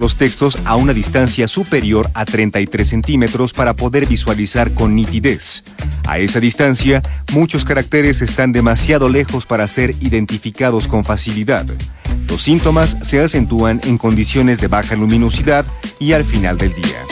los textos a una distancia superior a 33 centímetros para poder visualizar con nitidez. A esa distancia, muchos caracteres están demasiado lejos para ser identificados con facilidad. Los síntomas se acentúan en condiciones de baja luminosidad y al final del día.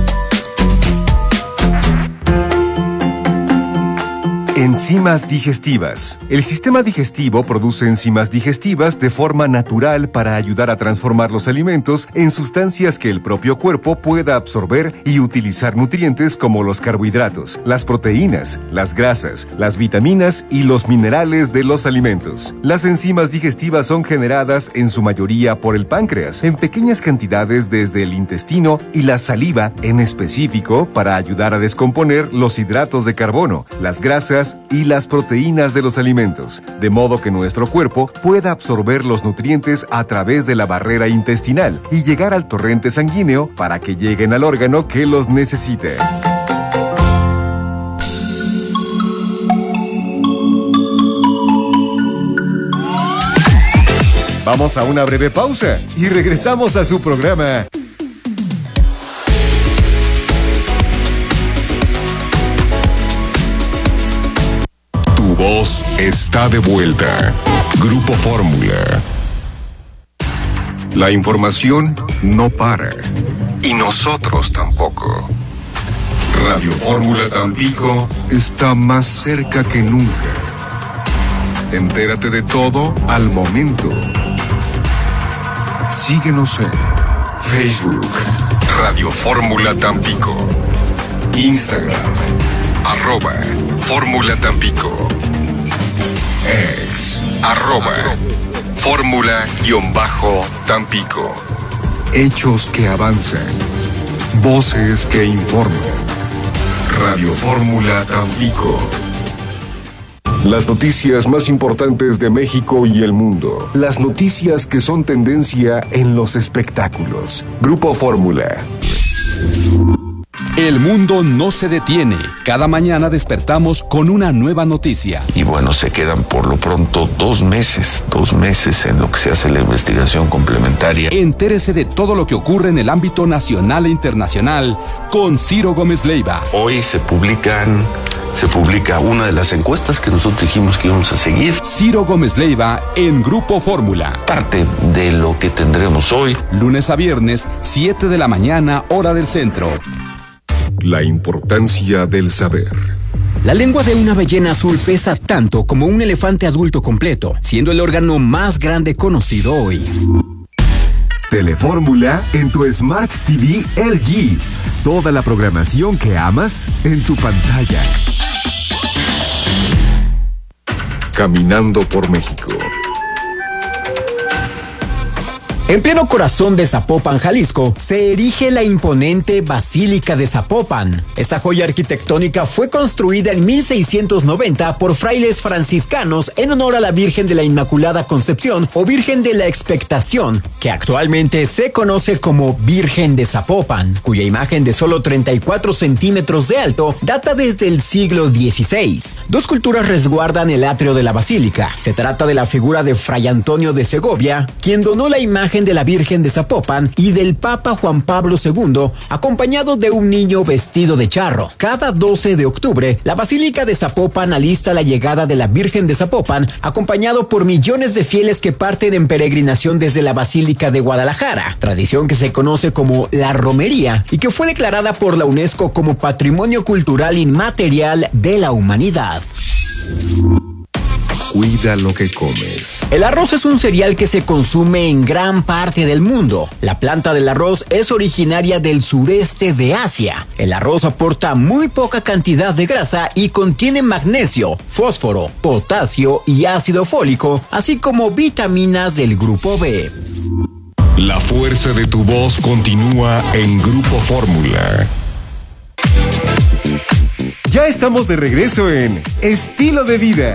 Enzimas digestivas. El sistema digestivo produce enzimas digestivas de forma natural para ayudar a transformar los alimentos en sustancias que el propio cuerpo pueda absorber y utilizar nutrientes como los carbohidratos, las proteínas, las grasas, las vitaminas y los minerales de los alimentos. Las enzimas digestivas son generadas en su mayoría por el páncreas, en pequeñas cantidades desde el intestino y la saliva en específico para ayudar a descomponer los hidratos de carbono, las grasas y las proteínas de los alimentos, de modo que nuestro cuerpo pueda absorber los nutrientes a través de la barrera intestinal y llegar al torrente sanguíneo para que lleguen al órgano que los necesite. Vamos a una breve pausa y regresamos a su programa. Tu voz está de vuelta. Grupo Fórmula. La información no para. Y nosotros tampoco. Radio Fórmula Tampico está más cerca que nunca. Entérate de todo al momento. Síguenos en Facebook, Radio Fórmula Tampico, Instagram, @Fórmula Tampico, X, @Fórmula_Tampico. Hechos que avanzan, voces que informan. Radio Fórmula Tampico. Las noticias más importantes de México y el mundo. Las noticias que son tendencia en los espectáculos. Grupo Fórmula. El mundo no se detiene. Cada mañana despertamos con una nueva noticia. Y bueno, se quedan por lo pronto 2 meses en lo que se hace la investigación complementaria. Entérese de todo lo que ocurre en el ámbito nacional e internacional con Ciro Gómez Leiva. Hoy se publica una de las encuestas que nosotros dijimos que íbamos a seguir. Ciro Gómez Leiva en Grupo Fórmula. Parte de lo que tendremos hoy. Lunes a viernes, 7 de la mañana, hora del centro. La importancia del saber. La lengua de una ballena azul pesa tanto como un elefante adulto completo, siendo el órgano más grande conocido hoy. Telefórmula en tu Smart TV LG. Toda la programación que amas en tu pantalla. Caminando por México. En pleno corazón de Zapopan, Jalisco, se erige la imponente Basílica de Zapopan. Esta joya arquitectónica fue construida en 1690 por frailes franciscanos en honor a la Virgen de la Inmaculada Concepción o Virgen de la Expectación, que actualmente se conoce como Virgen de Zapopan, cuya imagen de solo 34 centímetros de alto data desde el siglo XVI. 2 culturas resguardan el atrio de la basílica. Se trata de la figura de Fray Antonio de Segovia, quien donó la imagen de la Virgen de Zapopan, y del Papa Juan Pablo II, acompañado de un niño vestido de charro. Cada 12 de octubre, la Basílica de Zapopan alista la llegada de la Virgen de Zapopan, acompañado por millones de fieles que parten en peregrinación desde la Basílica de Guadalajara, tradición que se conoce como la romería y que fue declarada por la UNESCO como Patrimonio Cultural Inmaterial de la Humanidad. Cuida lo que comes. El arroz es un cereal que se consume en gran parte del mundo. La planta del arroz es originaria del sureste de Asia. El arroz aporta muy poca cantidad de grasa y contiene magnesio, fósforo, potasio y ácido fólico, así como vitaminas del grupo B. La fuerza de tu voz continúa en Grupo Fórmula. Ya estamos de regreso en Estilo de Vida.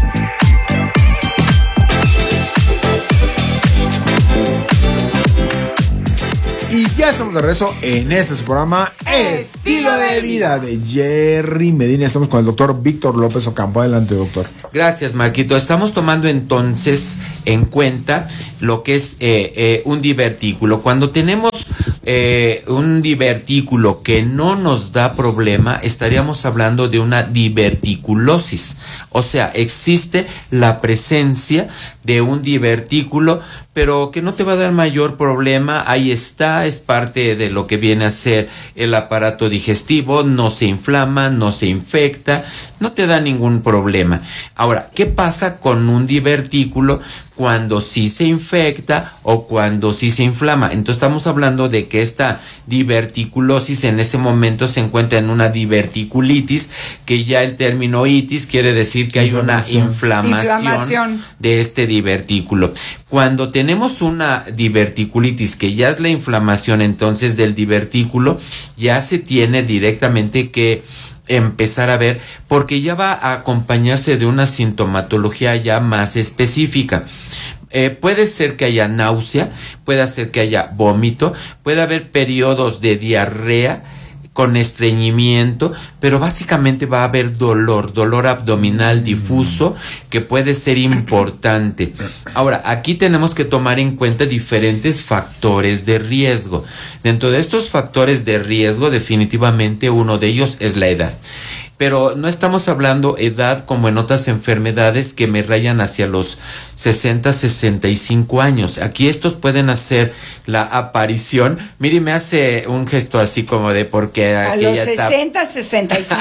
Y ya estamos de regreso en este su programa Estilo de Vida de Jerry Medina. Estamos con el doctor Víctor López Ocampo. Adelante, doctor. Gracias, Marquito. Estamos tomando entonces en cuenta lo que es un divertículo. Cuando tenemos un divertículo que no nos da problema, estaríamos hablando de una diverticulosis. O sea, existe la presencia de un divertículo, pero que no te va a dar mayor problema. Ahí está, es parte de lo que viene a ser el aparato digestivo, no se inflama, no se infecta, no te da ningún problema. Ahora, ¿qué pasa con un divertículo cuando sí se infecta o cuando sí se inflama? Entonces estamos hablando de que esta diverticulosis en ese momento se encuentra en una diverticulitis, que ya el término itis quiere decir que hay una inflamación de este divertículo. Cuando tenemos una diverticulitis, que ya es la inflamación entonces del divertículo, ya se tiene directamente que empezar a ver, porque ya va a acompañarse de una sintomatología ya más específica. Puede ser que haya náusea, puede ser que haya vómito, puede haber periodos de diarrea con estreñimiento, pero básicamente va a haber dolor abdominal difuso, que puede ser importante. Ahora, aquí tenemos que tomar en cuenta diferentes factores de riesgo. Dentro de estos factores de riesgo, definitivamente uno de ellos es la edad. Pero no estamos hablando edad como en otras enfermedades que me rayan hacia los 60, 65 años. Aquí estos pueden hacer la aparición. Mire, me hace un gesto así como de porque a los 60, 65,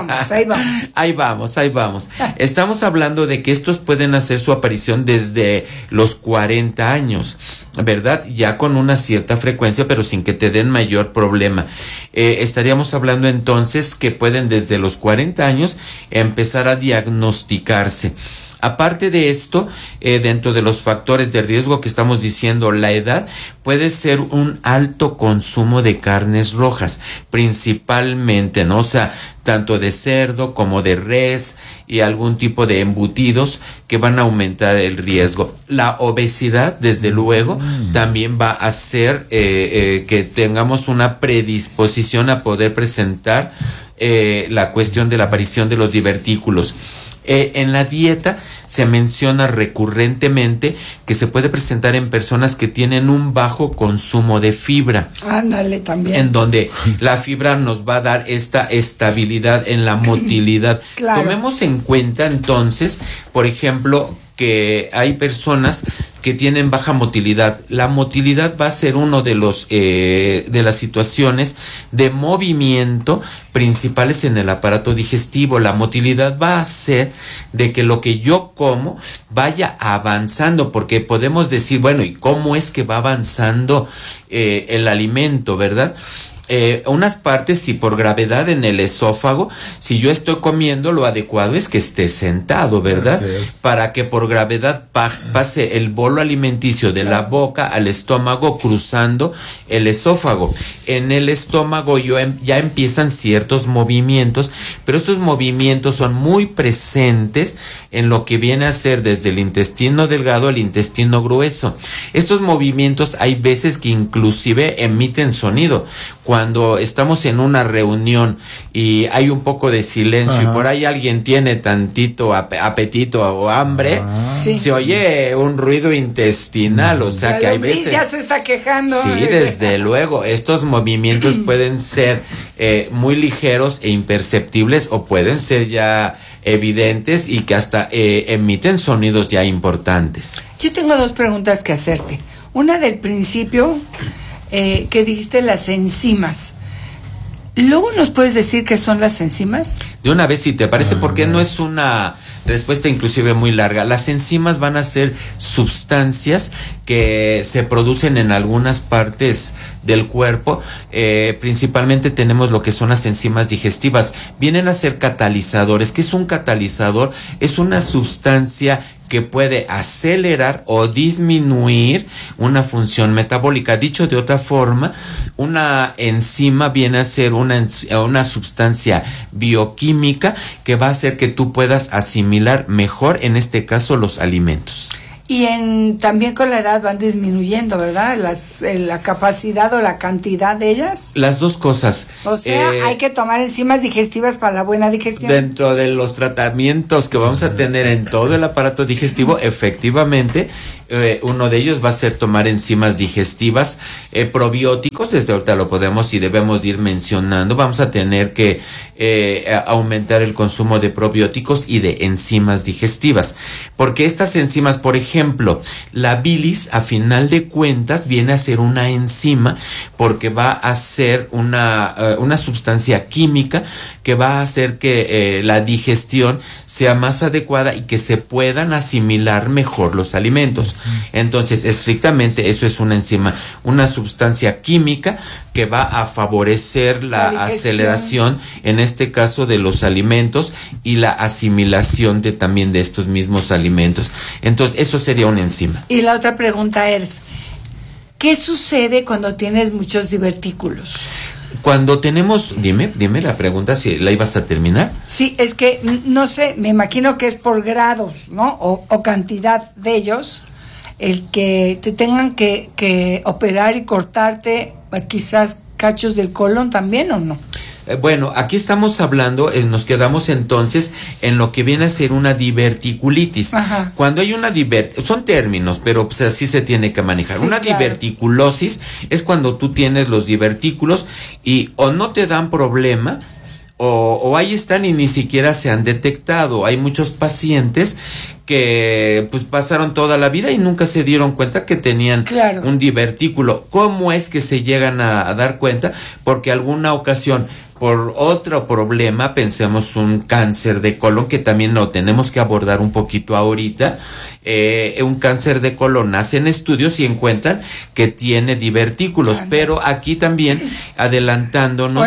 ahí vamos. Estamos hablando de que estos pueden hacer su aparición desde los 40 años, ¿verdad? Ya con una cierta frecuencia, pero sin que te den mayor problema. Estaríamos hablando entonces que pueden desde los 40 años empezar a diagnosticarse. Aparte de esto, dentro de los factores de riesgo que estamos diciendo, la edad, puede ser un alto consumo de carnes rojas, principalmente, ¿no? O sea, tanto de cerdo como de res y algún tipo de embutidos que van a aumentar el riesgo. La obesidad, desde luego, también va a hacer que tengamos una predisposición a poder presentar la cuestión de la aparición de los divertículos. En la dieta se menciona recurrentemente que se puede presentar en personas que tienen un bajo consumo de fibra. Ándale, también. En donde la fibra nos va a dar esta estabilidad en la motilidad. Claro. Tomemos en cuenta entonces, por ejemplo, que hay personas que tienen baja motilidad. La motilidad va a ser uno de los de las situaciones de movimiento principales en el aparato digestivo. La motilidad va a hacer de que lo que yo como vaya avanzando, porque podemos decir, bueno, ¿y cómo es que va avanzando el alimento, verdad? Unas partes, si por gravedad en el esófago, si yo estoy comiendo, lo adecuado es que esté sentado, ¿verdad? Para que por gravedad pase el bolo alimenticio de la boca al estómago cruzando el esófago. En el estómago ya empiezan ciertos movimientos, pero estos movimientos son muy presentes en lo que viene a ser desde el intestino delgado al intestino grueso. Estos movimientos hay veces que inclusive emiten sonido. Cuando estamos en una reunión y hay un poco de silencio y por ahí alguien tiene tantito apetito o hambre, se oye un ruido intestinal, o sea que hay veces... ya se está quejando. Sí, desde luego, estos movimientos pueden ser muy ligeros e imperceptibles, o pueden ser ya evidentes y que hasta emiten sonidos ya importantes. Yo tengo dos preguntas que hacerte. Una del principio... que dijiste las enzimas. ¿Luego nos puedes decir qué son las enzimas? De una vez, si te parece, porque no es una respuesta inclusive muy larga. Las enzimas van a ser sustancias que se producen en algunas partes del cuerpo. Principalmente tenemos lo que son las enzimas digestivas. Vienen a ser catalizadores. ¿Qué es un catalizador? Es una sustancia que puede acelerar o disminuir una función metabólica. Dicho de otra forma, una enzima viene a ser una sustancia bioquímica que va a hacer que tú puedas asimilar mejor, en este caso, los alimentos. Y también con la edad van disminuyendo, ¿verdad? La capacidad o la cantidad de ellas. Las dos cosas. O sea, hay que tomar enzimas digestivas para la buena digestión. Dentro de los tratamientos que vamos a tener en todo el aparato digestivo, efectivamente, uno de ellos va a ser tomar enzimas digestivas, probióticos. Desde ahorita lo podemos y debemos ir mencionando. Vamos a tener que aumentar el consumo de probióticos y de enzimas digestivas. Porque estas enzimas, por ejemplo, la bilis, a final de cuentas, viene a ser una enzima porque va a ser una sustancia química que va a hacer que la digestión sea más adecuada y que se puedan asimilar mejor los alimentos. Entonces, estrictamente, eso es una enzima, una sustancia química que va a favorecer la aceleración, en este caso, de los alimentos y la asimilación también de estos mismos alimentos. Entonces, eso sería una enzima. Y la otra pregunta es, ¿qué sucede cuando tienes muchos divertículos? Cuando tenemos, dime la pregunta, si la ibas a terminar. Sí, es que, no sé, me imagino que es por grados, ¿no? O cantidad de ellos, el que te tengan que operar y cortarte quizás cachos del colon también, ¿o no? Bueno, aquí estamos hablando, nos quedamos entonces en lo que viene a ser una diverticulitis. Ajá. Cuando hay una son términos, pero pues así se tiene que manejar. Sí, una diverticulosis es cuando tú tienes los divertículos y o no te dan problema, o ahí están y ni siquiera se han detectado. Hay muchos pacientes que pues pasaron toda la vida y nunca se dieron cuenta que tenían un divertículo. ¿Cómo es que se llegan a dar cuenta? Porque alguna ocasión, por otro problema, pensemos un cáncer de colon, que también lo tenemos que abordar un poquito ahorita. Un cáncer de colon, hacen estudios y encuentran que tiene divertículos, pero aquí también adelantándonos,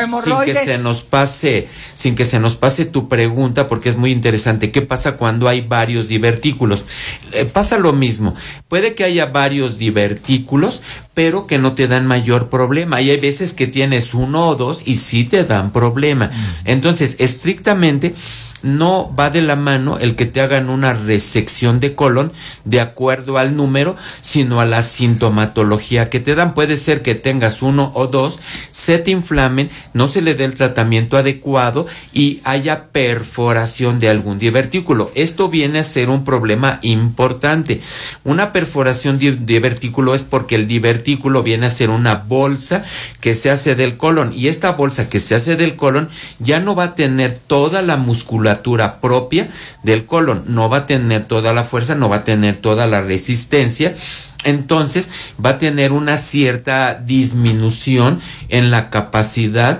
sin que se nos pase tu pregunta, porque es muy interesante. ¿Qué pasa cuando hay varios divertículos? Pasa lo mismo. Puede que haya varios divertículos, pero que no te dan mayor problema. Y hay veces que tienes uno o dos y sí te dan problema. Entonces, estrictamente, no va de la mano el que te hagan una resección de colon de acuerdo al número, sino a la sintomatología que te dan. Puede ser que tengas uno o dos, se te inflamen, no se le dé el tratamiento adecuado y haya perforación de algún divertículo. Esto viene a ser un problema importante. Una perforación de divertículo es porque el divertículo viene a ser una bolsa que se hace del colon, y esta bolsa que se hace del colon ya no va a tener toda la musculatura propia del colon, no va a tener toda la fuerza, no va a tener toda la resistencia. Entonces va a tener una cierta disminución en la capacidad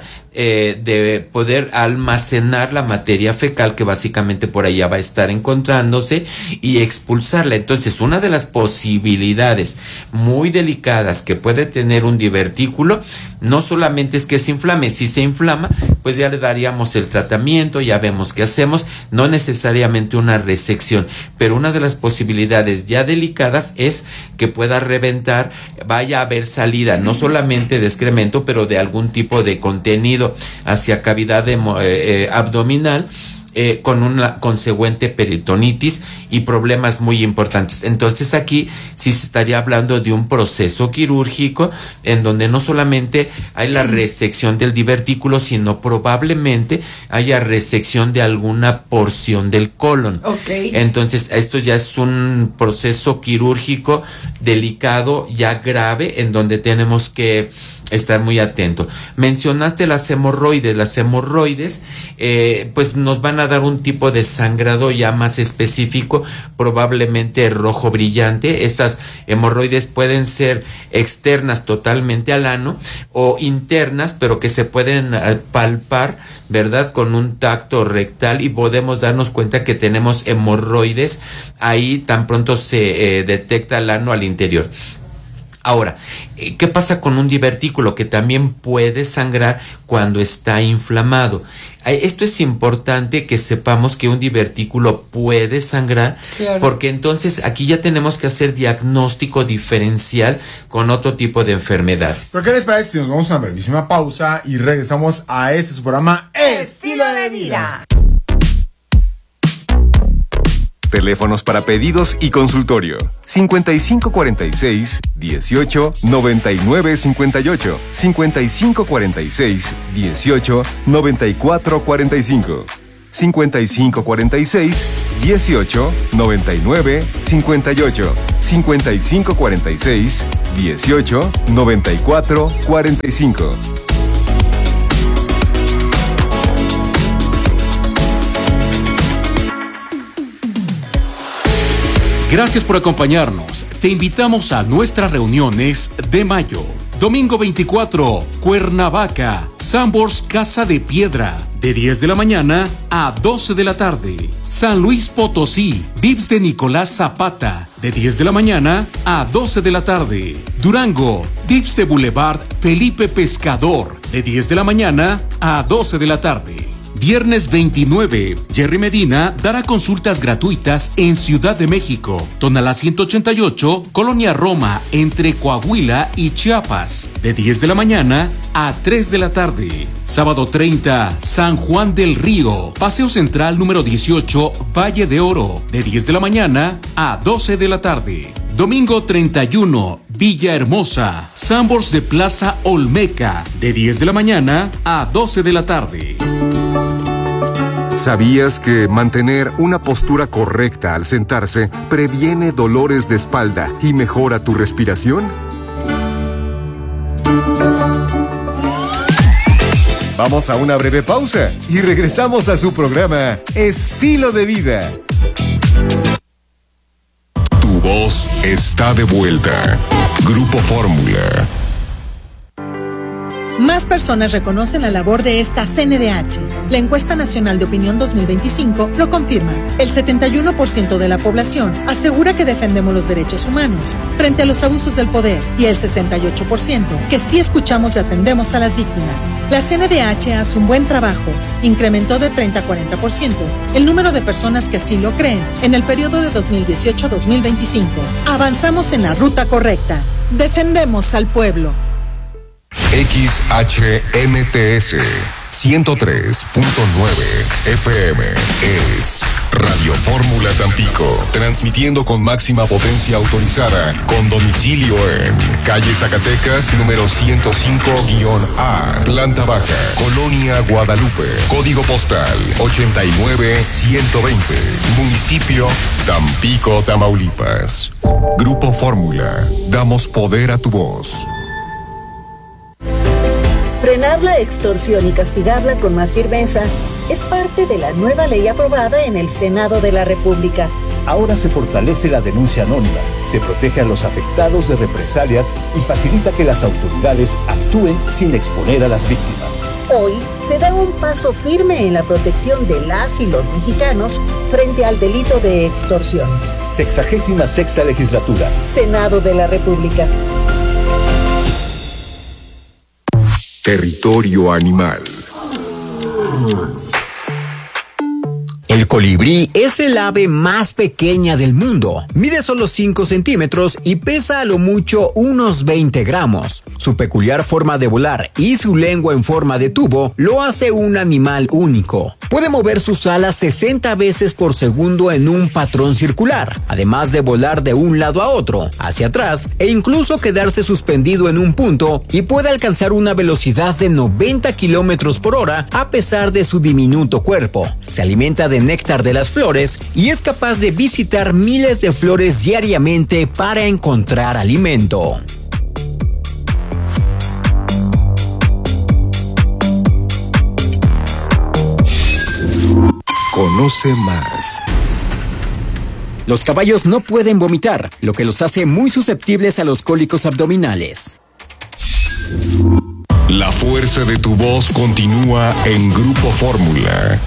de poder almacenar la materia fecal, que básicamente por allá va a estar encontrándose, y expulsarla. Entonces, una de las posibilidades muy delicadas que puede tener un divertículo no solamente es que se inflame. Si se inflama, pues ya le daríamos el tratamiento, ya vemos qué hacemos, no necesariamente una resección, pero una de las posibilidades ya delicadas es que pueda reventar, vaya a haber salida no solamente de excremento, pero de algún tipo de contenido hacia cavidad abdominal, con una consecuente peritonitis y problemas muy importantes. Entonces aquí sí se estaría hablando de un proceso quirúrgico en donde no solamente hay la resección del divertículo, sino probablemente haya resección de alguna porción del colon. Okay. Entonces esto ya es un proceso quirúrgico delicado, ya grave, en donde tenemos que estar muy atento. Mencionaste las hemorroides. Las hemorroides pues nos van a dar un tipo de sangrado ya más específico, probablemente rojo brillante. Estas hemorroides pueden ser externas totalmente al ano o internas, pero que se pueden palpar, ¿verdad?, con un tacto rectal, y podemos darnos cuenta que tenemos hemorroides ahí tan pronto se detecta el ano al interior. Ahora, ¿qué pasa con un divertículo? Que también puede sangrar cuando está inflamado. Esto es importante que sepamos que un divertículo puede sangrar, claro, porque entonces aquí ya tenemos que hacer diagnóstico diferencial con otro tipo de enfermedades. ¿Pero qué les parece si nos vamos a una brevísima pausa y regresamos a su programa Estilo de Vida? Teléfonos para pedidos y consultorio. 5546-18-9958. 5546-18-9445. 5546-18-9958. 5546-18-9445. Gracias por acompañarnos. Te invitamos a nuestras reuniones de mayo. Domingo 24, Cuernavaca, Sambors Casa de Piedra, de 10 de la mañana a 12 de la tarde. San Luis Potosí, Vips de Nicolás Zapata, de 10 de la mañana a 12 de la tarde. Durango, Vips de Boulevard Felipe Pescador, de 10 de la mañana a 12 de la tarde. Viernes 29, Jerry Medina dará consultas gratuitas en Ciudad de México, Tonalá 188, Colonia Roma, entre Coahuila y Chiapas, de 10 de la mañana a 3 de la tarde. Sábado 30, San Juan del Río, Paseo Central número 18, Valle de Oro, de 10 de la mañana a 12 de la tarde. Domingo 31, Villahermosa, Sambors de Plaza Olmeca, de 10 de la mañana a 12 de la tarde. ¿Sabías que mantener una postura correcta al sentarse previene dolores de espalda y mejora tu respiración? Vamos a una breve pausa y regresamos a su programa Estilo de Vida. Tu voz está de vuelta. Grupo Fórmula. Más personas reconocen la labor de esta CNDH. La Encuesta Nacional de Opinión 2025 lo confirma. El 71% de la población asegura que defendemos los derechos humanos frente a los abusos del poder y el 68% que sí escuchamos y atendemos a las víctimas. La CNDH hace un buen trabajo. Incrementó de 30 a 40% el número de personas que así lo creen en el periodo de 2018 a 2025. Avanzamos en la ruta correcta. Defendemos al pueblo. XHMTS 103.9 FM es Radio Fórmula Tampico, transmitiendo con máxima potencia autorizada, con domicilio en calle Zacatecas, número 105-A, planta baja, Colonia Guadalupe, código postal 89120, municipio Tampico, Tamaulipas. Grupo Fórmula, damos poder a tu voz. Frenar la extorsión y castigarla con más firmeza es parte de la nueva ley aprobada en el Senado de la República. Ahora se fortalece la denuncia anónima, se protege a los afectados de represalias y facilita que las autoridades actúen sin exponer a las víctimas. Hoy se da un paso firme en la protección de las y los mexicanos frente al delito de extorsión. 66ª Legislatura. Senado de la República. Territorio animal. El colibrí es el ave más pequeña del mundo. Mide solo 5 centímetros y pesa a lo mucho unos 20 gramos. Su peculiar forma de volar y su lengua en forma de tubo lo hace un animal único. Puede mover sus alas 60 veces por segundo en un patrón circular, además de volar de un lado a otro, hacia atrás e incluso quedarse suspendido en un punto, y puede alcanzar una velocidad de 90 kilómetros por hora a pesar de su diminuto cuerpo. Se alimenta de néctar de las flores y es capaz de visitar miles de flores diariamente para encontrar alimento. Conoce más. Los caballos no pueden vomitar, lo que los hace muy susceptibles a los cólicos abdominales. La fuerza de tu voz continúa en Grupo Fórmula.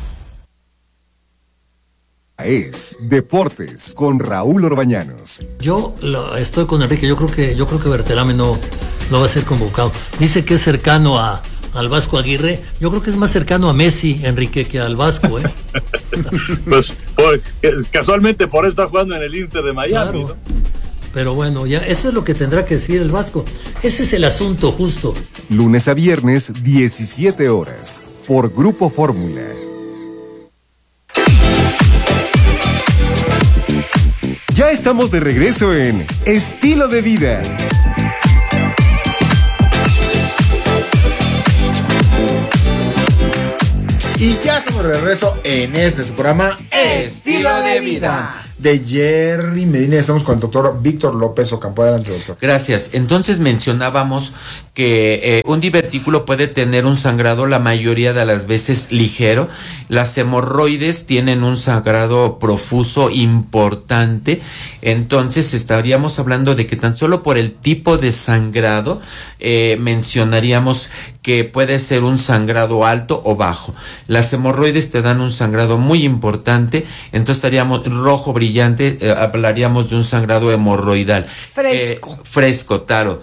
Es Deportes con Raúl Orbañanos. Yo estoy con Enrique. Yo creo que Berterame no va a ser convocado. Dice que es cercano al Vasco Aguirre. Yo creo que es más cercano a Messi, Enrique, que al Vasco, ¿eh? Pues casualmente por eso está jugando en el Inter de Miami, claro. ¿No? Pero bueno, ya eso es lo que tendrá que decir el Vasco. Ese es el asunto justo. Lunes a viernes, 17 horas, por Grupo Fórmula. Ya estamos de regreso en Estilo de Vida. Y ya estamos de regreso en este su programa Estilo de Vida de Jerry Medina. Estamos con el doctor Víctor López Ocampo. Adelante, doctor. Gracias. Entonces mencionábamos que un divertículo puede tener un sangrado la mayoría de las veces ligero. Las hemorroides tienen un sangrado profuso importante. Entonces estaríamos hablando de que tan solo por el tipo de sangrado mencionaríamos que puede ser un sangrado alto o bajo. Las hemorroides te dan un sangrado muy importante, entonces estaríamos rojo brillante, hablaríamos de un sangrado hemorroidal. Fresco, claro.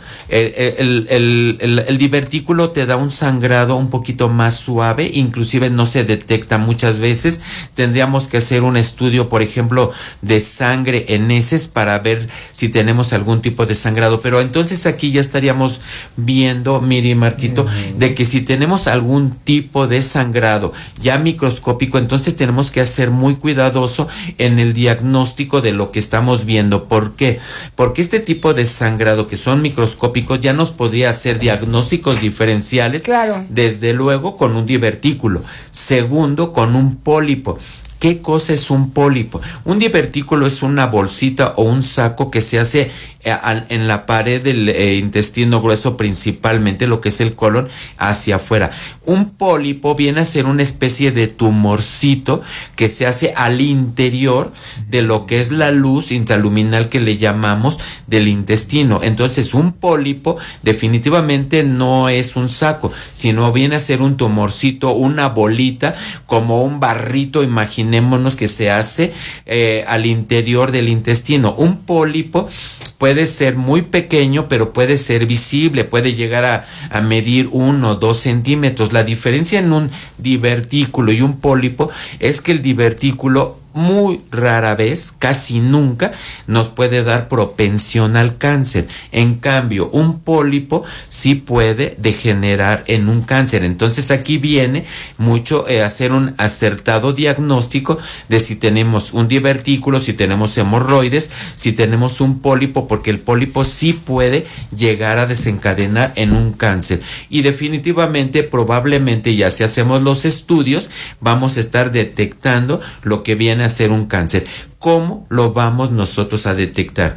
El divertículo te da un sangrado un poquito más suave, inclusive no se detecta muchas veces. Tendríamos que hacer un estudio, por ejemplo, de sangre en heces para ver si tenemos algún tipo de sangrado. Pero entonces aquí ya estaríamos viendo, Miri, Marquito, de que si tenemos algún tipo de sangrado ya microscópico, entonces tenemos que ser muy cuidadoso en el diagnóstico de lo que estamos viendo. ¿Por qué? Porque este tipo de sangrado que son microscópicos ya nos podría hacer diagnósticos diferenciales, claro, desde luego con un divertículo. Segundo, con un pólipo. ¿Qué cosa es un pólipo? Un divertículo es una bolsita o un saco que se hace en la pared del intestino grueso, principalmente lo que es el colon, hacia afuera. Un pólipo viene a ser una especie de tumorcito que se hace al interior de lo que es la luz intraluminal que le llamamos del intestino. Entonces un pólipo definitivamente no es un saco, sino viene a ser un tumorcito, una bolita, como un barrito, imaginémonos, que se hace al interior del intestino. Un pólipo puede ser muy pequeño, pero puede ser visible, puede llegar a medir 1 o 2 centímetros. La diferencia en un divertículo y un pólipo es que el divertículo muy rara vez, casi nunca, nos puede dar propensión al cáncer. En cambio, un pólipo sí puede degenerar en un cáncer. Entonces aquí viene mucho hacer un acertado diagnóstico de si tenemos un divertículo, si tenemos hemorroides, si tenemos un pólipo, porque el pólipo sí puede llegar a desencadenar en un cáncer. Y definitivamente, probablemente, ya si hacemos los estudios, vamos a estar detectando lo que viene a ser un cáncer. ¿Cómo lo vamos nosotros a detectar?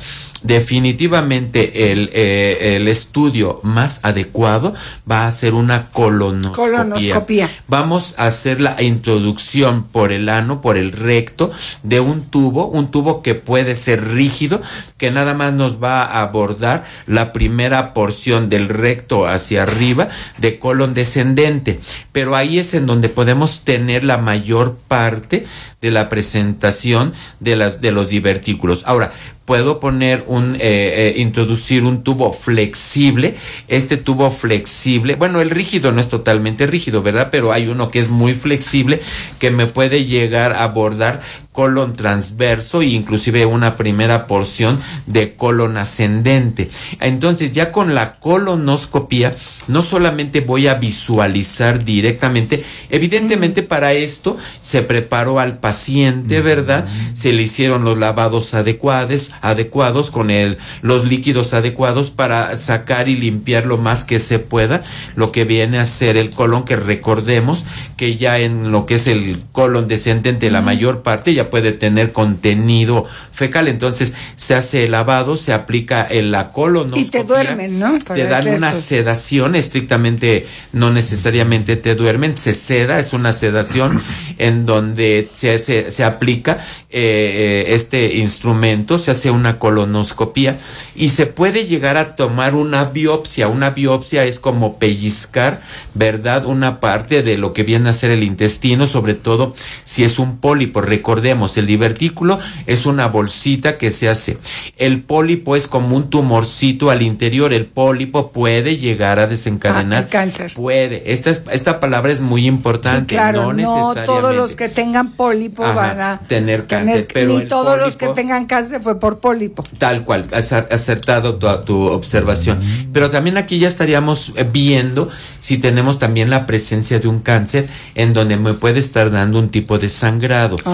Definitivamente el estudio más adecuado va a ser una colonoscopia. Vamos a hacer la introducción por el ano, por el recto, de un tubo que puede ser rígido, que nada más nos va a abordar la primera porción del recto hacia arriba, de colon descendente. Pero ahí es en donde podemos tener la mayor parte de la presentación de los divertículos. Ahora, puedo poner introducir un tubo flexible. Este tubo flexible, bueno, el rígido no es totalmente rígido, ¿verdad? Pero hay uno que es muy flexible, que me puede llegar a abordar colon transverso e inclusive una primera porción de colon ascendente. Entonces, ya con la colonoscopia, no solamente voy a visualizar directamente, evidentemente para esto se preparó al paciente, ¿verdad? Se le hicieron los lavados adecuados con los líquidos adecuados para sacar y limpiar lo más que se pueda lo que viene a ser el colon, que recordemos que ya en lo que es el colon descendente, la mayor parte ya puede tener contenido fecal. Entonces se hace el lavado, se aplica la colonoscopia. Y te duermen, ¿no? Te dan una sedación, estrictamente, no necesariamente te duermen, se seda, es una sedación en donde se aplica este instrumento, se hace una colonoscopia y se puede llegar a tomar una biopsia. Una biopsia es como pellizcar, ¿verdad?, una parte de lo que viene a ser el intestino, sobre todo si es un pólipo. Recordemos, el divertículo es una bolsita que se hace. El pólipo es como un tumorcito al interior. El pólipo puede llegar a desencadenar cáncer. Puede. Esta palabra es muy importante. Sí, claro, no necesariamente. No todos los que tengan pólipo van a tener cáncer, pero ni todos los que tengan cáncer fue por pólipo. Tal cual, acertado tu observación. Pero también aquí ya estaríamos viendo si tenemos también la presencia de un cáncer en donde me puede estar dando un tipo de sangrado. Ay, todo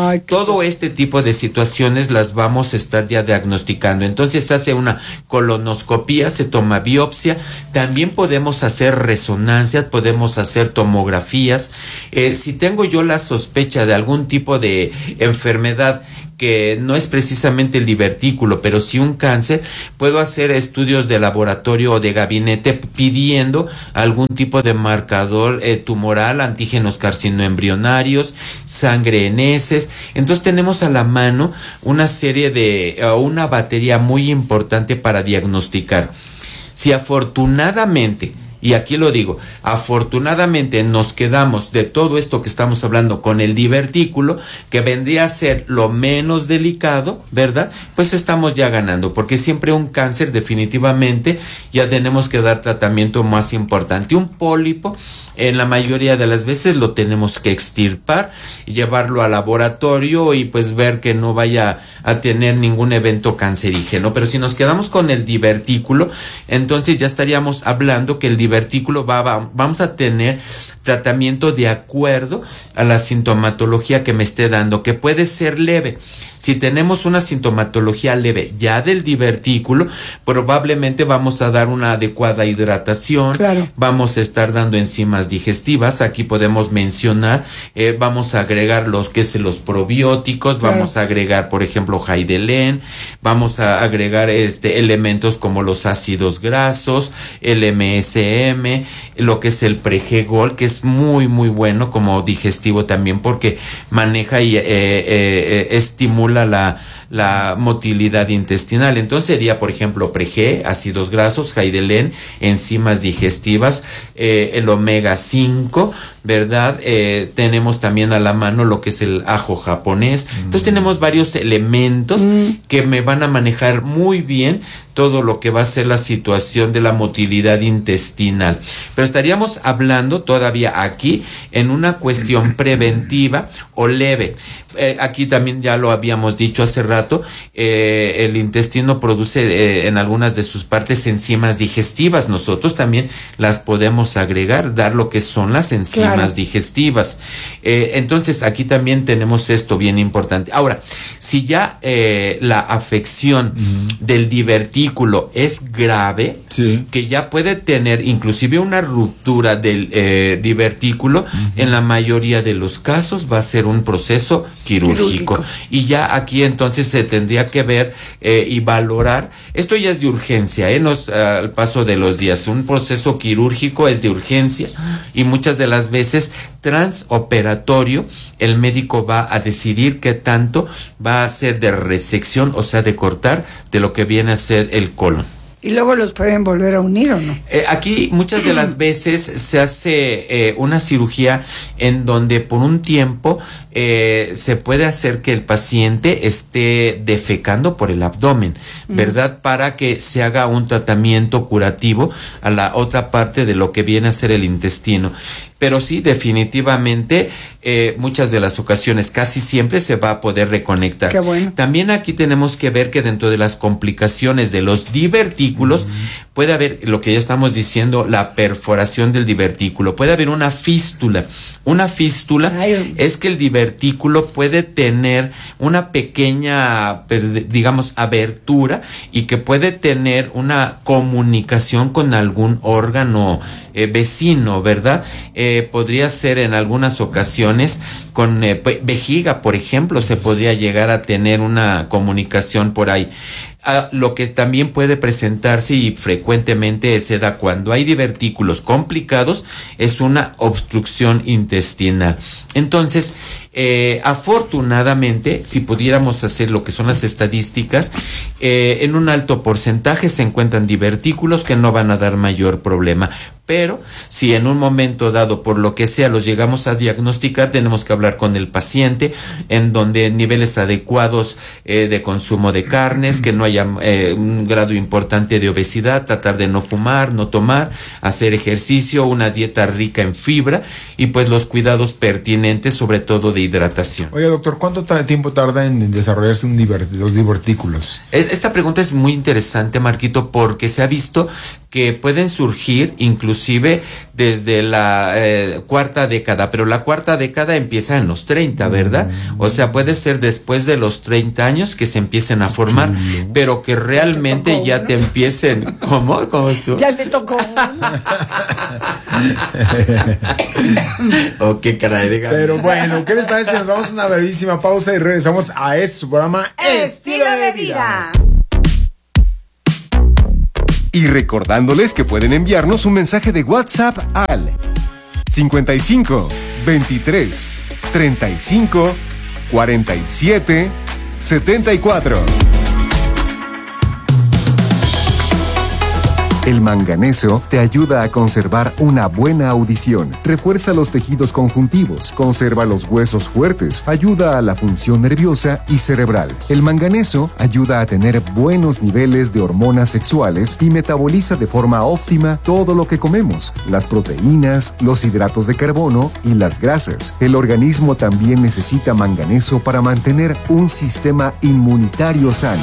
todo este tipo de situaciones las vamos a estar ya diagnosticando. Entonces se hace una colonoscopía, se toma biopsia, también podemos hacer resonancias, podemos hacer tomografías. Si tengo yo la sospecha de algún tipo de enfermedad que no es precisamente el divertículo, pero sí un cáncer, puedo hacer estudios de laboratorio o de gabinete pidiendo algún tipo de marcador tumoral, antígenos carcinoembrionarios, sangre en heces. Entonces tenemos a la mano una serie de, una batería muy importante para diagnosticar. Si afortunadamente, y aquí lo digo, afortunadamente nos quedamos de todo esto que estamos hablando con el divertículo, que vendría a ser lo menos delicado, ¿verdad? Pues estamos ya ganando, porque siempre un cáncer definitivamente ya tenemos que dar tratamiento más importante. Un pólipo, en la mayoría de las veces lo tenemos que extirpar, llevarlo al laboratorio y pues ver que no vaya a tener ningún evento cancerígeno. Pero si nos quedamos con el divertículo, entonces ya estaríamos hablando que el divertículo vamos a tener tratamiento de acuerdo a la sintomatología que me esté dando, que puede ser leve. Si tenemos una sintomatología leve ya del divertículo, probablemente vamos a dar una adecuada hidratación, claro. Vamos a estar dando enzimas digestivas, aquí podemos mencionar, vamos a agregar los probióticos, claro. Vamos a agregar, por ejemplo, Heidelén, vamos a agregar elementos como los ácidos grasos, el MSM, lo que es el Pregol, que es muy muy bueno como digestivo también, porque maneja y estimula la motilidad intestinal. Entonces sería, por ejemplo, Preg, ácidos grasos, Heidelén, enzimas digestivas, el omega 5, ¿verdad? Tenemos también a la mano lo que es el ajo japonés. Entonces tenemos varios elementos que me van a manejar muy bien todo lo que va a ser la situación de la motilidad intestinal. Pero estaríamos hablando todavía aquí en una cuestión preventiva o leve. Aquí también ya lo habíamos dicho hace rato, el intestino produce en algunas de sus partes enzimas digestivas. Nosotros también las podemos agregar, dar lo que son las enzimas, claro, digestivas. Entonces aquí también tenemos esto bien importante. Ahora, si ya la afección del divertículo es grave, sí, que ya puede tener inclusive una ruptura del divertículo, en la mayoría de los casos va a ser un proceso quirúrgico. Y ya aquí entonces se tendría que ver y valorar. Esto ya es de urgencia, al paso de los días. Un proceso quirúrgico es de urgencia y muchas de las veces transoperatorio, el médico va a decidir qué tanto va a ser de resección, o sea, de cortar de lo que viene a ser el colon. ¿Y luego los pueden volver a unir o no? Aquí muchas de las veces se hace una cirugía en donde por un tiempo se puede hacer que el paciente esté defecando por el abdomen, ¿verdad? Para que se haga un tratamiento curativo a la otra parte de lo que viene a ser el intestino. Pero sí, definitivamente, muchas de las ocasiones, casi siempre se va a poder reconectar. Qué bueno. También aquí tenemos que ver que dentro de las complicaciones de los divertículos, puede haber, lo que ya estamos diciendo, la perforación del divertículo. Puede haber una fístula. Una fístula es que el divertículo puede tener una pequeña, digamos, abertura y que puede tener una comunicación con algún órgano vecino, ¿verdad? Podría ser en algunas ocasiones con vejiga, por ejemplo, se podría llegar a tener una comunicación por ahí. Lo que también puede presentarse y frecuentemente se da cuando hay divertículos complicados es una obstrucción intestinal. Entonces, afortunadamente, si pudiéramos hacer lo que son las estadísticas, en un alto porcentaje se encuentran divertículos que no van a dar mayor problema. Pero si en un momento dado, por lo que sea, los llegamos a diagnosticar, tenemos que hablar con el paciente en donde niveles adecuados de consumo de carnes, que no haya un grado importante de obesidad, tratar de no fumar, no tomar, hacer ejercicio, una dieta rica en fibra y pues los cuidados pertinentes, sobre todo de hidratación. Oye, doctor, ¿cuánto tiempo tarda en desarrollarse los divertículos? Esta pregunta es muy interesante, Marquito, porque se ha visto que pueden surgir inclusive desde la cuarta década, pero la cuarta década empieza en los 30, ¿verdad? O sea, puede ser después de los 30 años que se empiecen a formar, pero que realmente ya te empiecen. ¿Cómo? ¿Cómo es tú? Ya le tocó. Oh, qué caray de gana. Pero bueno, ¿qué les parece? Nos vamos a una brevísima pausa y regresamos a su programa Estilo de Vida. Y recordándoles que pueden enviarnos un mensaje de WhatsApp al 55 23 35 47 74. El manganeso te ayuda a conservar una buena audición, refuerza los tejidos conjuntivos, conserva los huesos fuertes, ayuda a la función nerviosa y cerebral. El manganeso ayuda a tener buenos niveles de hormonas sexuales y metaboliza de forma óptima todo lo que comemos, las proteínas, los hidratos de carbono y las grasas. El organismo también necesita manganeso para mantener un sistema inmunitario sano.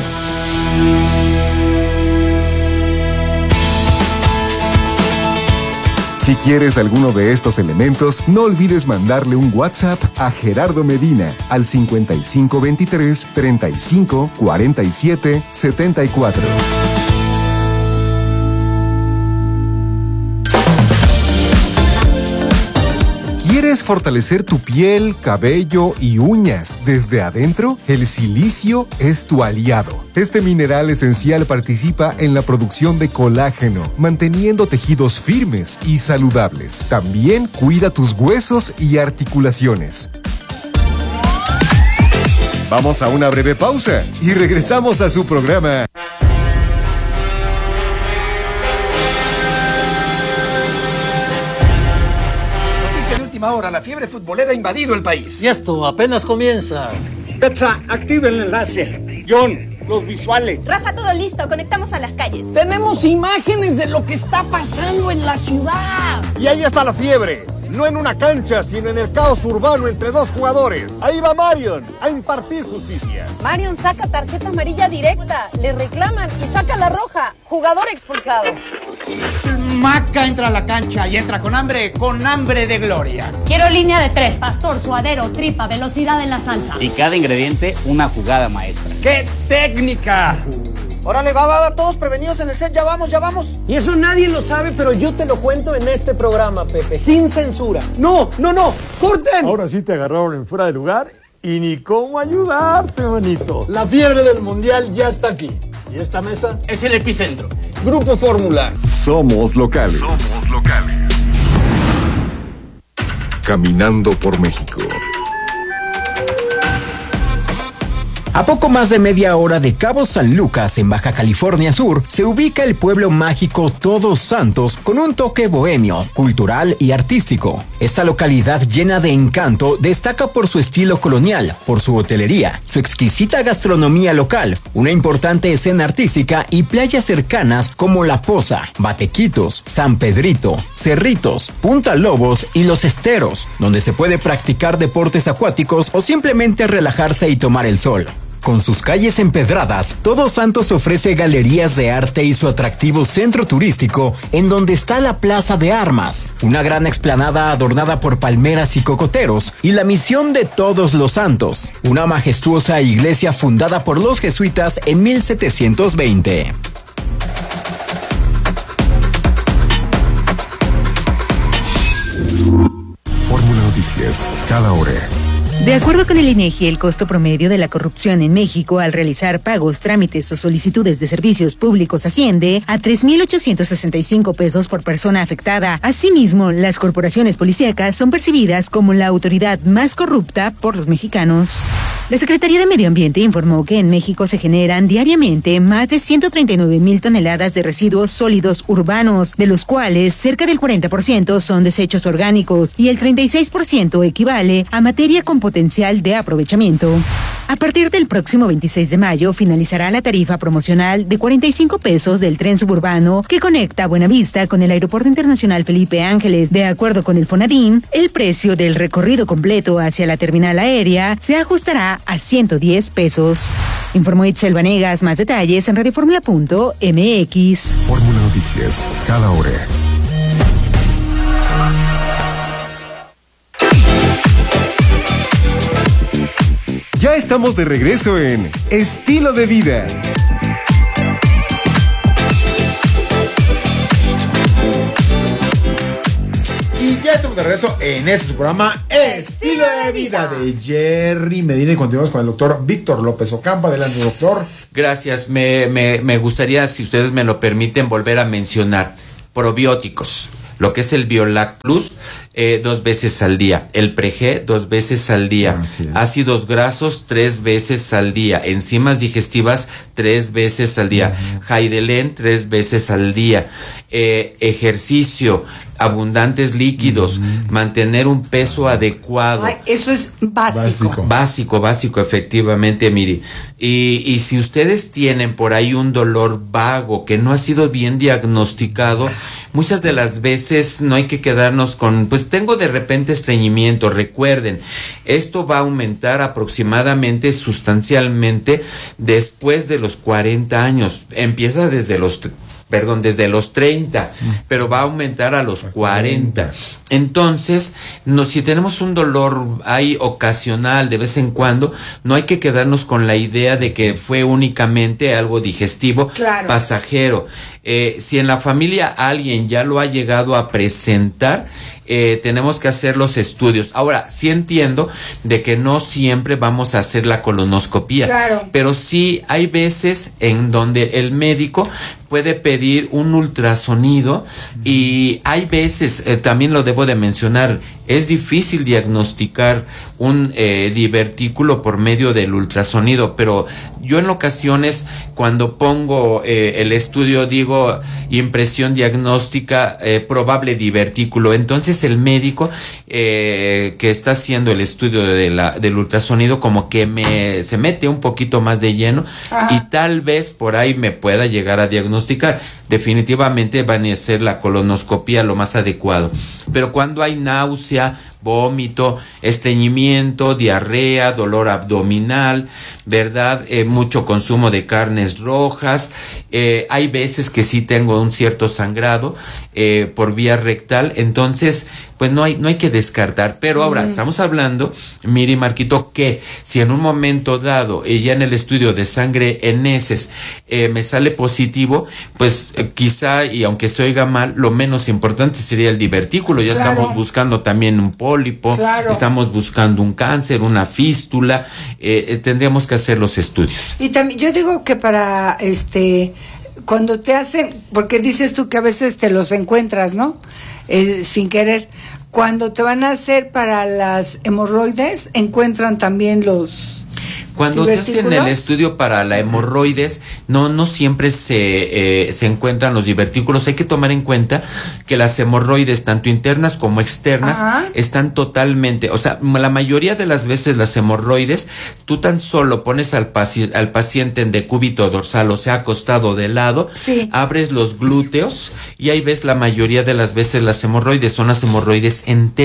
Si quieres alguno de estos elementos, no olvides mandarle un WhatsApp a Gerardo Medina al 5523 35 47 74. ¿Quieres fortalecer tu piel, cabello y uñas desde adentro? El silicio es tu aliado. Este mineral esencial participa en la producción de colágeno, manteniendo tejidos firmes y saludables. También cuida tus huesos y articulaciones. Vamos a una breve pausa y regresamos a su programa. Ahora la fiebre futbolera ha invadido el país. Y esto apenas comienza. Petsa, activa el enlace. John, los visuales. Rafa, todo listo. Conectamos a las calles. Tenemos imágenes de lo que está pasando en la ciudad. Y ahí está la fiebre. No en una cancha, sino en el caos urbano entre dos jugadores. Ahí va Marion a impartir justicia. Marion saca tarjeta amarilla directa. Le reclaman y saca la roja. Jugador expulsado. Maca entra a la cancha y entra con hambre de gloria. Quiero línea de 3, pastor, suadero, tripa, velocidad en la salsa. Y cada ingrediente una jugada maestra. ¡Qué técnica! Órale, va, todos prevenidos en el set, ya vamos. Y eso nadie lo sabe, pero yo te lo cuento en este programa, Pepe, sin censura. No, corten. Ahora sí te agarraron en fuera de lugar y ni cómo ayudarte, manito. La fiebre del mundial ya está aquí. Y esta mesa es el epicentro. Grupo Fórmula. Somos locales. Caminando por México. A poco más de media hora de Cabo San Lucas, en Baja California Sur, se ubica el pueblo mágico Todos Santos con un toque bohemio, cultural y artístico. Esta localidad llena de encanto destaca por su estilo colonial, por su hotelería, su exquisita gastronomía local, una importante escena artística y playas cercanas como La Poza, Batequitos, San Pedrito, Cerritos, Punta Lobos y Los Esteros, donde se puede practicar deportes acuáticos o simplemente relajarse y tomar el sol. Con sus calles empedradas, Todos Santos ofrece galerías de arte y su atractivo centro turístico, en donde está la Plaza de Armas, una gran explanada adornada por palmeras y cocoteros, y la Misión de Todos los Santos, una majestuosa iglesia fundada por los jesuitas en 1720. Fórmula Noticias, cada hora. De acuerdo con el INEGI, el costo promedio de la corrupción en México al realizar pagos, trámites o solicitudes de servicios públicos asciende a 3,865 pesos por persona afectada. Asimismo, las corporaciones policíacas son percibidas como la autoridad más corrupta por los mexicanos. La Secretaría de Medio Ambiente informó que en México se generan diariamente más de 139,000 toneladas de residuos sólidos urbanos, de los cuales cerca del 40% son desechos orgánicos y el 36% equivale a materia con potencial de aprovechamiento. A partir del próximo 26 de mayo finalizará la tarifa promocional de 45 pesos del tren suburbano que conecta Buenavista con el Aeropuerto Internacional Felipe Ángeles. De acuerdo con el Fonadín, el precio del recorrido completo hacia la terminal aérea se ajustará a 110 pesos. Informó Itzel Vanegas. Más detalles en radioformula.mx. Fórmula noticias, cada hora. Ya estamos de regreso en Estilo de Vida. Y ya estamos de regreso en este programa Estilo de Vida de Jerry Medina y continuamos con el doctor Víctor López Ocampo. Adelante, doctor. Gracias. Me gustaría, si ustedes me lo permiten, volver a mencionar probióticos. Lo que es el Biolac Plus, 2 veces al día. El Preg, 2 veces al día. Ácidos grasos, 3 veces al día. Enzimas digestivas, 3 veces al día. Jaidelen, 3 veces al día. Ejercicio, abundantes líquidos, mantener un peso adecuado. Ay, eso es básico. Básico, efectivamente, Miri. Y si ustedes tienen por ahí un dolor vago que no ha sido bien diagnosticado, muchas de las veces no hay que quedarnos con, pues tengo de repente estreñimiento. Recuerden, esto va a aumentar aproximadamente, sustancialmente, después de los 40 años. Empieza desde los 30, pero va a aumentar a los 40. Entonces, si tenemos un dolor ahí ocasional de vez en cuando, no hay que quedarnos con la idea de que fue únicamente algo digestivo, pasajero. Si en la familia alguien ya lo ha llegado a presentar, tenemos que hacer los estudios. Ahora, sí entiendo de que no siempre vamos a hacer la colonoscopía, pero sí hay veces en donde el médico puede pedir un ultrasonido y hay veces, también lo debo de mencionar, es difícil diagnosticar un divertículo por medio del ultrasonido, pero yo en ocasiones cuando pongo el estudio digo impresión diagnóstica probable divertículo, entonces el médico que está haciendo el estudio del ultrasonido como que se mete un poquito más de lleno y tal vez por ahí me pueda llegar a diagnosticar. Definitivamente va a ser la colonoscopía lo más adecuado, pero cuando hay náusea, vómito, estreñimiento, diarrea, dolor abdominal, ¿verdad? Mucho consumo de carnes rojas, hay veces que sí tengo un cierto sangrado por vía rectal, entonces pues no hay que descartar, pero ahora estamos hablando, Miri y Marquito, que si en un momento dado, ya en el estudio de sangre en heces, me sale positivo, pues quizá, y aunque se oiga mal, lo menos importante sería el divertículo, ya estamos buscando también un pólipo, estamos buscando un cáncer, una fístula, tendríamos que hacer los estudios. Y también, yo digo que para cuando te hacen, porque dices tú que a veces te los encuentras, ¿no? Sin querer. Cuando te van a hacer para las hemorroides, encuentran también los... Cuando te hacen el estudio para la hemorroides, no siempre se encuentran los divertículos. Hay que tomar en cuenta que las hemorroides, tanto internas como externas, están totalmente, o sea, la mayoría de las veces las hemorroides, tú tan solo pones al paciente en decúbito dorsal, o sea, acostado de lado, abres los glúteos y ahí ves la mayoría de las veces las hemorroides, son las hemorroides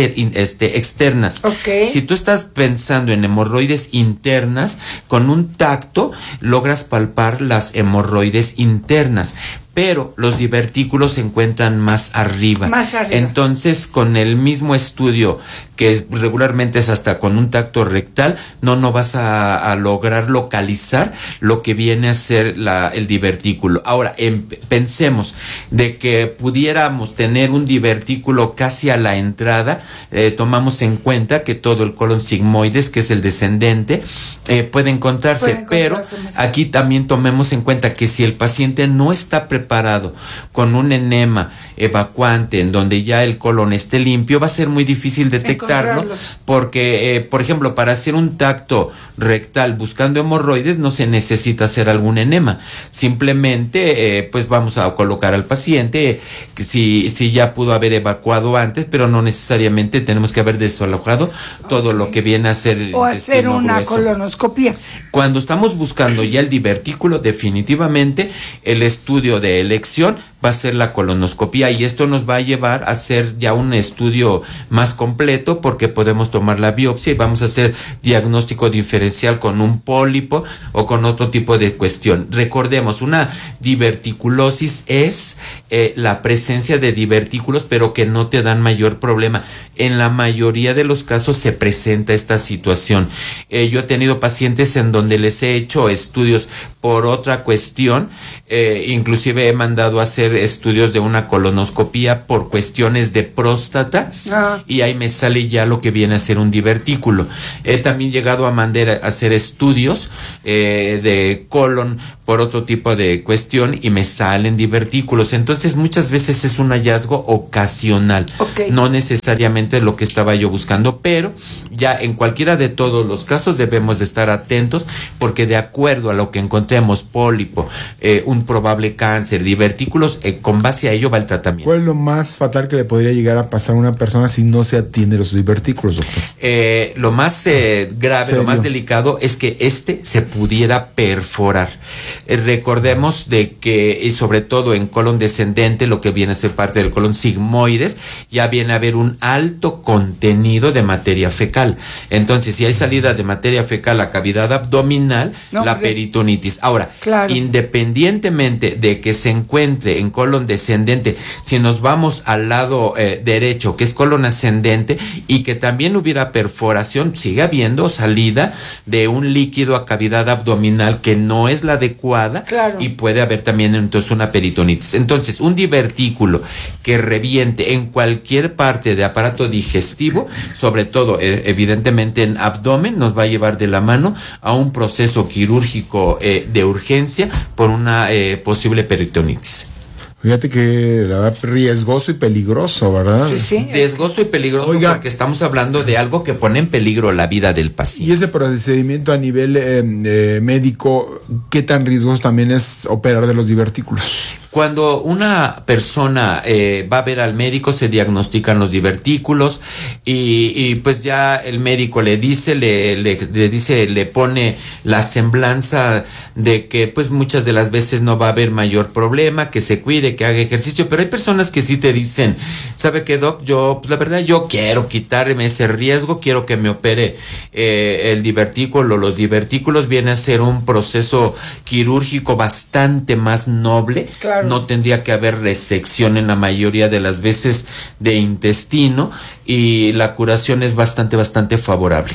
externas. Si tú estás pensando en hemorroides internas, con un tacto logras palpar las hemorroides internas, pero los divertículos se encuentran más arriba. Entonces, con el mismo estudio, que regularmente es hasta con un tacto rectal, no vas a lograr localizar lo que viene a ser el divertículo. Ahora, pensemos de que pudiéramos tener un divertículo casi a la entrada, tomamos en cuenta que todo el colon sigmoides, que es el descendente, puede encontrarse, pero aquí también tomemos en cuenta que si el paciente no está preparado con un enema evacuante en donde ya el colon esté limpio, va a ser muy difícil detectarlo, porque por ejemplo, para hacer un tacto rectal buscando hemorroides no se necesita hacer algún enema, simplemente pues vamos a colocar al paciente que si ya pudo haber evacuado antes, pero no necesariamente tenemos que haber desalojado todo lo que viene a ser o hacer una grueso. Colonoscopia. Cuando estamos buscando ya el divertículo, definitivamente el estudio de elección va a ser la colonoscopía, y esto nos va a llevar a hacer ya un estudio más completo, porque podemos tomar la biopsia y vamos a hacer diagnóstico diferencial con un pólipo o con otro tipo de cuestión. Recordemos, una diverticulosis es la presencia de divertículos, pero que no te dan mayor problema. En la mayoría de los casos se presenta esta situación. Yo he tenido pacientes en donde les he hecho estudios por otra cuestión, inclusive he mandado a hacer estudios de una colonoscopía por cuestiones de próstata, y ahí me sale ya lo que viene a ser un divertículo. He también llegado a mandar a hacer estudios de colon por otro tipo de cuestión y me salen divertículos. Entonces muchas veces es un hallazgo ocasional, no necesariamente lo que estaba yo buscando, pero ya en cualquiera de todos los casos debemos de estar atentos, porque de acuerdo a lo que encontremos, pólipo, un probable cáncer, divertículos, con base a ello va el tratamiento. ¿Cuál es lo más fatal que le podría llegar a pasar a una persona si no se atiende los divertículos, doctor? Lo más grave, lo más delicado es que se pudiera perforar. Recordemos de que, y sobre todo en colon descendente, lo que viene a ser parte del colon sigmoides, ya viene a haber un alto contenido de materia fecal. Entonces, si hay salida de materia fecal a cavidad abdominal, la peritonitis. Ahora, independientemente de que se encuentre en colon descendente, si nos vamos al lado derecho, que es colon ascendente, y que también hubiera perforación, sigue habiendo salida de un líquido a cavidad abdominal que no es la adecuada, y puede haber también entonces una peritonitis. Entonces, un divertículo que reviente en cualquier parte de aparato digestivo, sobre todo evidentemente en abdomen, nos va a llevar de la mano a un proceso quirúrgico de urgencia por una posible peritonitis. Fíjate que la verdad, riesgoso y peligroso, ¿verdad? Sí. Riesgoso y peligroso, porque estamos hablando de algo que pone en peligro la vida del paciente. Y ese procedimiento a nivel médico, ¿qué tan riesgoso también es operar de los divertículos? Cuando una persona va a ver al médico, se diagnostican los divertículos y pues ya el médico le dice, le pone la semblanza de que pues muchas de las veces no va a haber mayor problema, que se cuide, que haga ejercicio, pero hay personas que sí te dicen, ¿sabe qué, doc? Yo, pues la verdad, yo quiero quitarme ese riesgo, quiero que me opere el divertículo. Los divertículos viene a ser un proceso quirúrgico bastante más noble. Claro. No tendría que haber resección en la mayoría de las veces de intestino, y la curación es bastante favorable.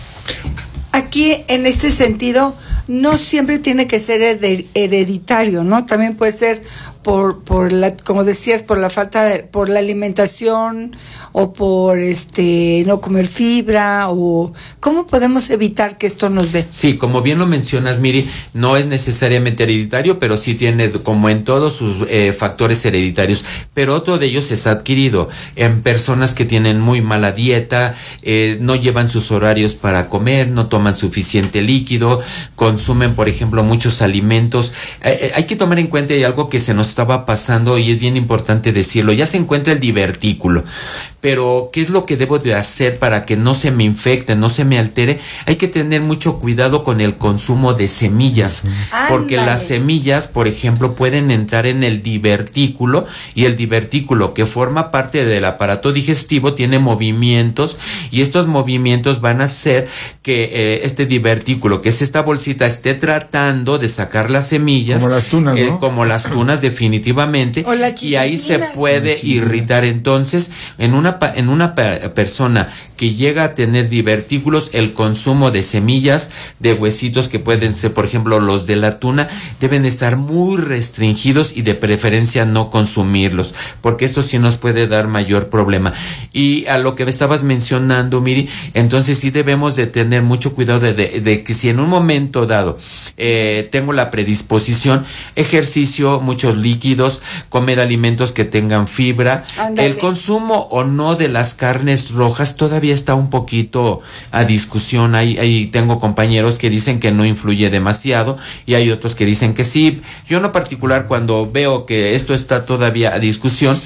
Aquí, en este sentido, no siempre tiene que ser hereditario, ¿no? También puede ser por la, como decías, por la falta de, por la alimentación, o por no comer fibra, o ¿cómo podemos evitar que esto nos dé? Sí, como bien lo mencionas, Miri, no es necesariamente hereditario, pero sí tiene, como en todos, sus factores hereditarios, pero otro de ellos es adquirido en personas que tienen muy mala dieta, no llevan sus horarios para comer, no toman suficiente líquido, consumen, por ejemplo, muchos alimentos. Hay que tomar en cuenta, hay algo que se nos estaba pasando y es bien importante decirlo. Ya se encuentra el divertículo, pero ¿qué es lo que debo de hacer para que no se me infecte, no se me altere? Hay que tener mucho cuidado con el consumo de semillas, porque las semillas, por ejemplo, pueden entrar en el divertículo, y el divertículo, que forma parte del aparato digestivo, tiene movimientos, y estos movimientos van a hacer que este divertículo, que es esta bolsita, esté tratando de sacar las semillas, como las tunas, ¿no? Como las tunas, definitivamente, y ahí se puede irritar. Entonces, en una persona que llega a tener divertículos, el consumo de semillas, de huesitos que pueden ser, por ejemplo, los de la tuna, deben estar muy restringidos, y de preferencia no consumirlos, porque esto sí nos puede dar mayor problema. Y a lo que me estabas mencionando, Miri, entonces sí debemos de tener mucho cuidado de que si en un momento dado tengo la predisposición, ejercicio, muchos líquidos, comer alimentos que tengan fibra. Andale. El consumo o no de las carnes rojas todavía está un poquito a discusión. Ahí tengo compañeros que dicen que no influye demasiado, y hay otros que dicen que sí. Yo en lo particular, cuando veo que esto está todavía a discusión,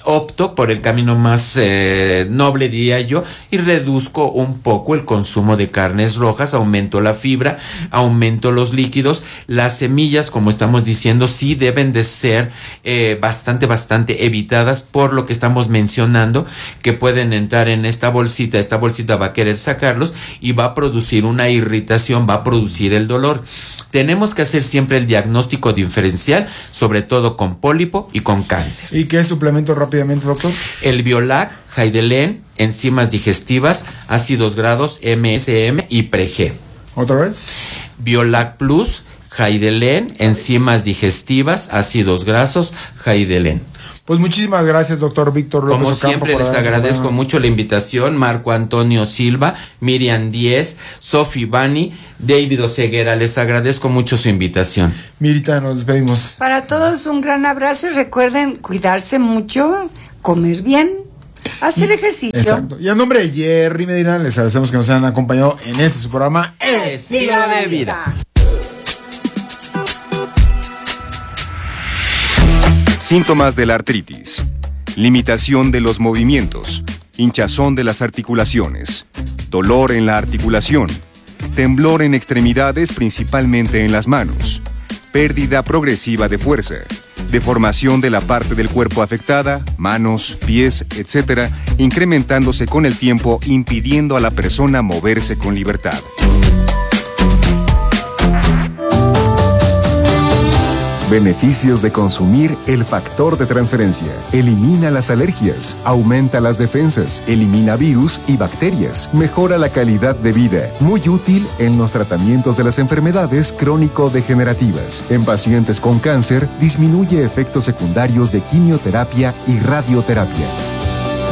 opto por el camino más noble, diría yo, y reduzco un poco el consumo de carnes rojas, aumento la fibra, aumento los líquidos. Las semillas, como estamos diciendo, sí deben de ser bastante evitadas por lo que estamos mencionando, que pueden entrar en esta bolsita va a querer sacarlos y va a producir una irritación, va a producir el dolor. Tenemos que hacer siempre el diagnóstico diferencial, sobre todo con pólipo y con cáncer. ¿Y qué suplemento rápidamente, doctor? El Biolac, Jaidelen, enzimas digestivas, ácidos grasos, MSM y Preg. ¿Otra vez? Biolac Plus, Jaidelen, enzimas digestivas, ácidos grasos, Jaidelen. Pues muchísimas gracias, doctor Víctor López Como Ocampo, siempre les agradezco mucho la invitación. Marco Antonio Silva, Miriam Díez, Sofi Bani, David Oseguera, les agradezco mucho su invitación. Mirita, nos despedimos. Para todos un gran abrazo y recuerden cuidarse mucho, comer bien, hacer ejercicio. Exacto. Y a nombre de Jerry Medina, les agradecemos que nos hayan acompañado en este su programa Estilo de Vida. Síntomas de la artritis: limitación de los movimientos, hinchazón de las articulaciones, dolor en la articulación, temblor en extremidades, principalmente en las manos, pérdida progresiva de fuerza, deformación de la parte del cuerpo afectada, manos, pies, etc., incrementándose con el tiempo, impidiendo a la persona moverse con libertad. Beneficios de consumir el factor de transferencia. Elimina las alergias, aumenta las defensas, elimina virus y bacterias, mejora la calidad de vida. Muy útil en los tratamientos de las enfermedades crónico-degenerativas. En pacientes con cáncer, disminuye efectos secundarios de quimioterapia y radioterapia.